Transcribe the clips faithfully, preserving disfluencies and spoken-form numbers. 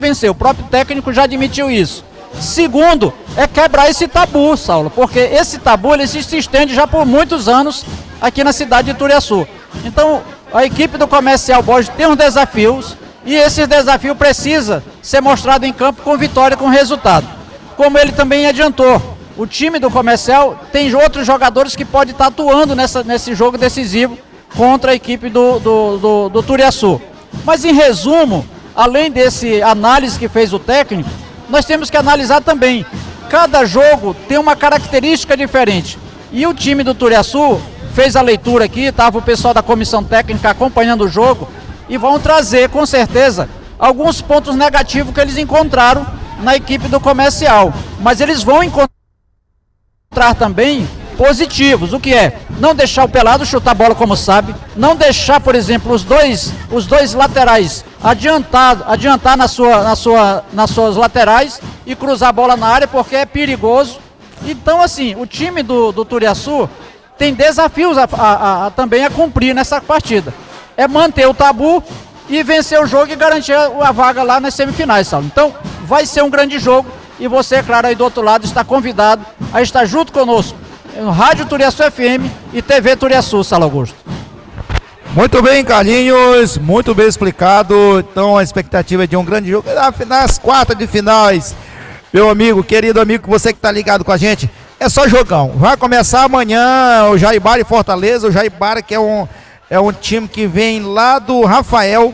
vencer. O próprio técnico já admitiu isso. Segundo, é quebrar esse tabu, Saulo, porque esse tabu ele se estende já por muitos anos aqui na cidade de Turiaçu. Então, a equipe do Comercial Borges tem uns desafios e esse desafio precisa ser mostrado em campo com vitória, com resultado. Como ele também adiantou, o time do Comercial tem outros jogadores que podem estar atuando nessa, nesse jogo decisivo contra a equipe do, do, do, do Turiaçu. Mas em resumo, além desse análise que fez o técnico, nós temos que analisar também. Cada jogo tem uma característica diferente. E o time do Turiaçu fez a leitura aqui, estava o pessoal da comissão técnica acompanhando o jogo e vão trazer com certeza alguns pontos negativos que eles encontraram na equipe do Comercial. Mas eles vão encontrar também positivos, o que é? Não deixar o Pelado chutar a bola como sabe, não deixar, por exemplo, os dois, os dois laterais adiantar, adiantar na sua, na sua, nas suas laterais e cruzar a bola na área porque é perigoso. Então, assim, o time do, do Turiaçu tem desafios a, a, a, também a cumprir nessa partida. É manter o tabu e vencer o jogo e garantir a vaga lá nas semifinais, Saulo. Então, vai ser um grande jogo e você, claro, aí do outro lado está convidado a estar junto conosco no Rádio Turiaçu F M e T V Turiaçu, Saulo Augusto. Muito bem, Carlinhos, muito bem explicado. Então a expectativa é de um grande jogo nas quartas de finais. Meu amigo, querido amigo, você que está ligado com a gente, é só jogão. Vai começar amanhã o Jaibara e Fortaleza. O Jaibara que é um, é um time que vem lá do Rafael,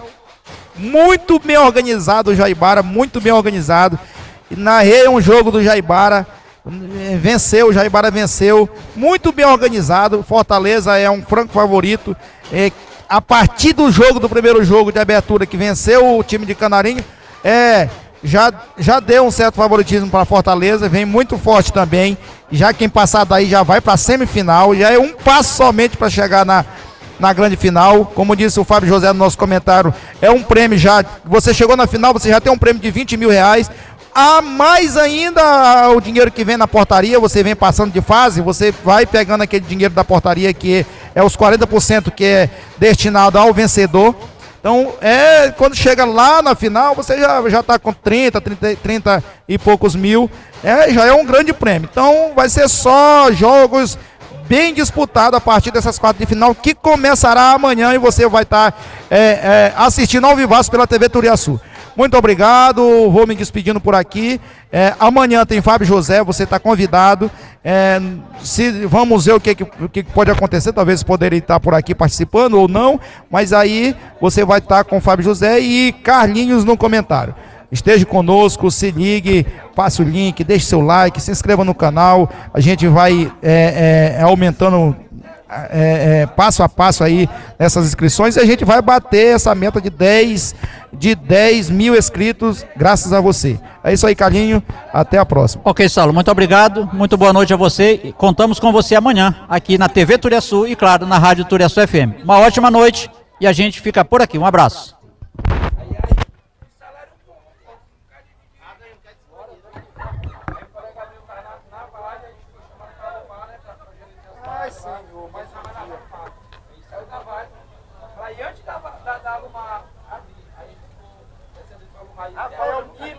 muito bem organizado o Jaibara, muito bem organizado. E narrei um jogo do Jaibara. Venceu, o Jaibara venceu, muito bem organizado. Fortaleza é um franco favorito. É, a partir do jogo, do primeiro jogo de abertura que venceu o time de Canarinho, é, já, já deu um certo favoritismo para Fortaleza, vem muito forte também. Já quem passar daí já vai para a semifinal, já é um passo somente para chegar na, na grande final. Como disse o Fábio José no nosso comentário, é um prêmio já. Você chegou na final, você já tem um prêmio de vinte mil reais. A mais ainda o dinheiro que vem na portaria, você vem passando de fase, você vai pegando aquele dinheiro da portaria que é os quarenta por cento que é destinado ao vencedor. Então, é, quando chega lá na final, você já já está com trinta, trinta, trinta e poucos mil, é, já é um grande prêmio. Então, vai ser só jogos bem disputados a partir dessas quartas de final, que começará amanhã e você vai estar tá, é, é, assistindo ao vivaço pela T V Turiaçu. Muito obrigado, vou me despedindo por aqui. É, amanhã tem Fábio José, você está convidado. É, se, vamos ver o que, o que pode acontecer, talvez poderia estar por aqui participando ou não, mas aí você vai estar com o Fábio José e Carlinhos no comentário. Esteja conosco, se ligue, passe o link, deixe seu like, se inscreva no canal. A gente vai é, é, aumentando é, é, passo a passo aí nessas inscrições e a gente vai bater essa meta de dez mil inscritos, graças a você. É isso aí, Carlinho, até a próxima. Ok, Saulo, muito obrigado, muito boa noite a você. Contamos com você amanhã, aqui na T V Turiaçu e, claro, na Rádio Turiaçu F M. Uma ótima noite e a gente fica por aqui. Um abraço. Rafael